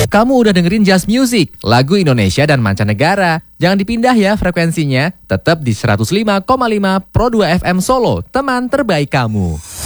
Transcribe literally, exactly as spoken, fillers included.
Kamu udah dengerin Just Music, lagu Indonesia dan mancanegara. Jangan dipindah ya frekuensinya, tetap di seratus lima koma lima Pro dua F M Solo, teman terbaik kamu.